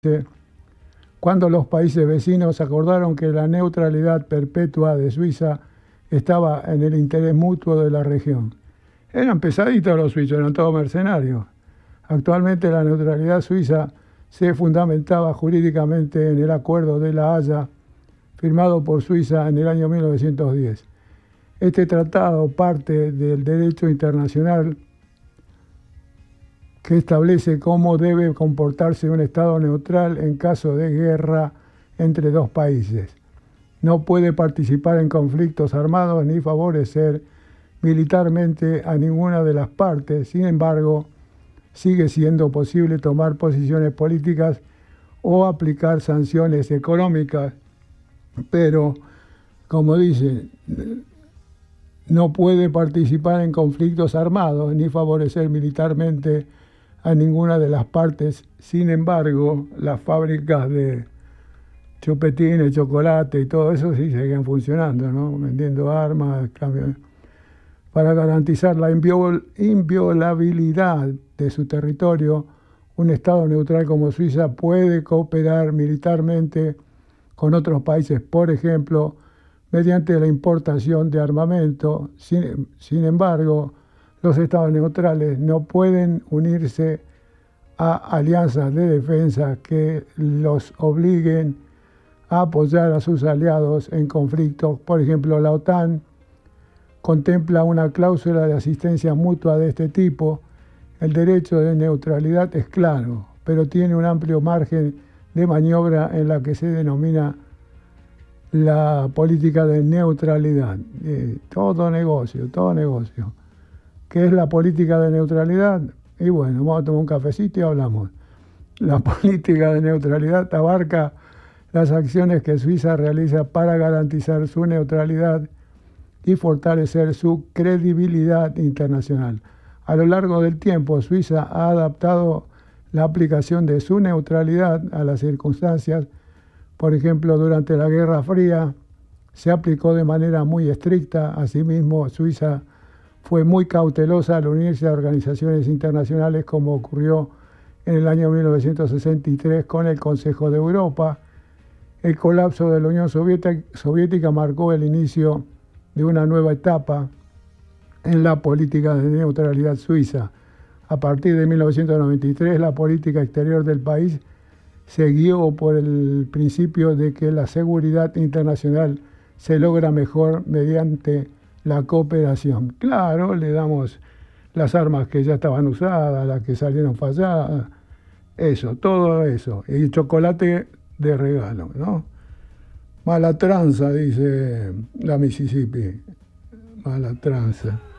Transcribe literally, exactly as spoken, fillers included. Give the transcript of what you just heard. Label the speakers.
Speaker 1: cuando los países vecinos acordaron que la neutralidad perpetua de Suiza estaba en el interés mutuo de la región. Eran pesaditos los suizos, eran todos mercenarios. Actualmente la neutralidad suiza se fundamentaba jurídicamente en el Acuerdo de La Haya, firmado por Suiza en el año mil novecientos diez. Este tratado parte del derecho internacional que establece cómo debe comportarse un Estado neutral en caso de guerra entre dos países. No puede participar en conflictos armados ni favorecer militarmente a ninguna de las partes. Sin embargo, sigue siendo posible tomar posiciones políticas o aplicar sanciones económicas, pero, como dice, no puede participar en conflictos armados ni favorecer militarmente a ninguna de las partes. Sin embargo, las fábricas de chupetines, chocolate y todo eso sí siguen funcionando, ¿no? Vendiendo armas, cambio, para garantizar la inviol- inviolabilidad de su territorio. Un Estado neutral como Suiza puede cooperar militarmente con otros países, por ejemplo, mediante la importación de armamento. Sin, sin embargo, los Estados neutrales no pueden unirse a alianzas de defensa que los obliguen a apoyar a sus aliados en conflictos. Por ejemplo, la OTAN contempla una cláusula de asistencia mutua de este tipo. El derecho de neutralidad es claro, pero tiene un amplio margen de maniobra en la que se denomina la política de neutralidad. Eh, todo negocio, todo negocio. ¿Qué es la política de neutralidad? Y bueno, vamos a tomar un cafecito y hablamos. La política de neutralidad abarca las acciones que Suiza realiza para garantizar su neutralidad y fortalecer su credibilidad internacional. A lo largo del tiempo, Suiza ha adaptado la aplicación de su neutralidad a las circunstancias. Por ejemplo, durante la Guerra Fría se aplicó de manera muy estricta. Asimismo, Suiza fue muy cautelosa al unirse a organizaciones internacionales, como ocurrió en el año mil novecientos sesenta y tres con el Consejo de Europa. El colapso de la Unión Soviética marcó el inicio de una nueva etapa en la política de neutralidad suiza. A partir de mil novecientos noventa y tres, la política exterior del país se guió por el principio de que la seguridad internacional se logra mejor mediante la cooperación. Claro, le damos las armas que ya estaban usadas, las que salieron falladas, eso, todo eso. Y chocolate de regalo, ¿no? Mala tranza, dice la Mississippi. Mala tranza.